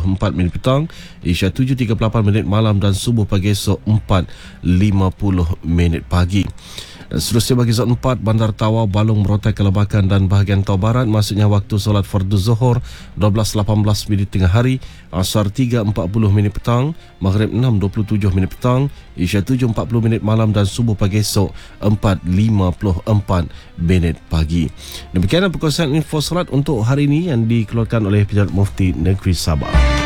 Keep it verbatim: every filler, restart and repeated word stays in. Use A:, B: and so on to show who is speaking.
A: empat minit petang, Isya tujuh tiga puluh lapan minit malam dan subuh pagi esok empat lima puluh minit pagi. Dan seterusnya bagi zon empat, Bandar Tawau, Balong, Merotai, Kelabakan dan bahagian Tawau Barat, maksudnya waktu solat fardu Zuhur dua belas lapan belas minit tengah hari, Asar tiga empat puluh minit petang, Maghrib enam dua puluh tujuh minit petang, Isya tujuh empat puluh minit malam dan subuh pagi esok empat lima puluh empat minit pagi. Demikian perkongsian info solat untuk hari ini yang dikeluarkan oleh Pejabat Mufti Negeri Sabah.